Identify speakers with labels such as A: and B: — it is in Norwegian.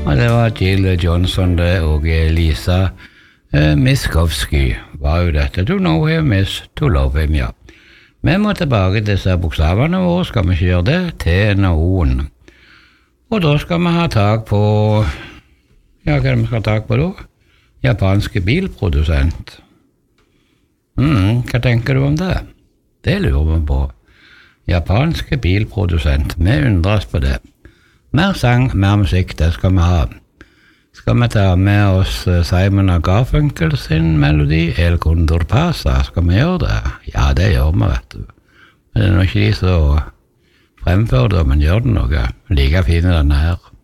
A: Og det var Jill Johnson det, og Lisa Miskovsky var jo dette. To know him is to love him, ja. Vi må tilbake til disse bokstavene våre, skal vi ikke gjøre det? T-en og O-en. Og da skal vi ha tak på, ja, hva er det vi skal ha tak på da? Japanske bilprodusent. Hva tenker du om det? Det lurer vi på. Japanske bilprodusent, vi undres på det. Mer sang, mer musikk, det skal vi ha. Skal vi ta med oss Simon og Garfunkel sin melodi, El Condor Pasa? Skal vi gjøre det? Ja, det gjør vi, vet du. Men det er nok ikke de som fremfører det, men gjør det noe. Like fine denne her.